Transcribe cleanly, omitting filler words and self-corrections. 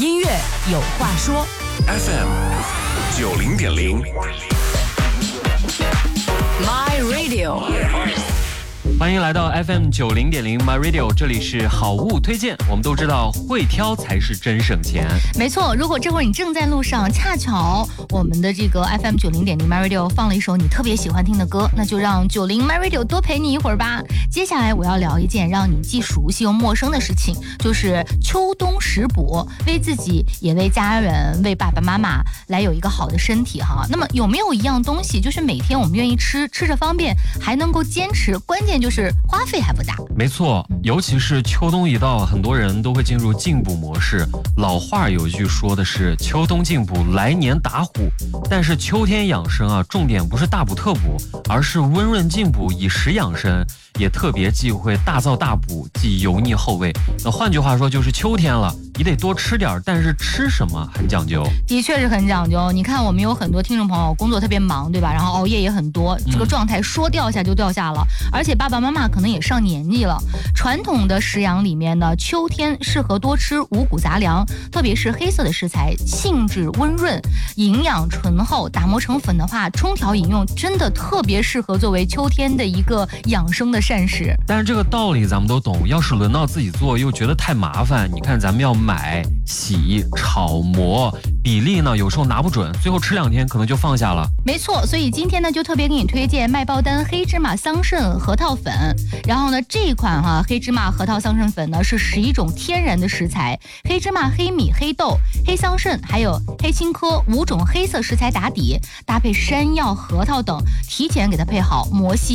音乐有话说 FM 90.0 My Radio。 欢迎来到 FM 90.0 My Radio， 这里是好物推荐。我们都知道会挑才是真省钱。 没错，如果这会儿你正在路上，恰巧我们的这个 FM 90.0 My Radio 放了一首你特别喜欢听的歌，那就让90 My Radio 多陪你一会儿吧。接下来我要聊一件让你既熟悉又陌生的事情，就是秋冬食补，为自己也为家人为爸爸妈妈来有一个好的身体哈。那么有没有一样东西，就是每天我们愿意吃，吃着方便，还能够坚持，关键就是花费还不大。 没错，尤其是秋冬一到，很多人都会进入进补模式。老话有一句说的是秋冬进补，来年打虎。但是秋天养生啊，重点不是大补特补，而是温润进补，以食养生，也特别忌讳大燥大补，忌油腻厚味。那换句话说，就是秋天了，你得多吃点，但是吃什么很讲究。 的确是很讲究。你看我们有很多听众朋友工作特别忙，对吧？然后熬夜也很多，这个状态说掉下就掉下了。而且爸爸妈妈可能也上年纪了。传统的食养里面呢，秋天适合多吃五谷杂粮，特别是黑色的食材，性质温润，营养醇厚，打磨成粉的话，冲调饮用，真的特别适合作为秋天的一个养生的膳食。 但是这个道理咱们都懂，要是轮到自己做又觉得太麻烦。你看咱们要买、洗、炒、磨，比例呢有时候拿不准，最后吃2天可能就放下了。 没错，所以今天呢就特别给你推荐麦包丹黑芝麻桑葚核桃粉。然后呢这一款黑芝麻核桃桑葚粉呢是11种天然的食材，黑芝麻、黑米、黑豆、黑桑葚还有黑青稞5种黑色食材打底，搭配山药、核桃等，提前给它配好磨细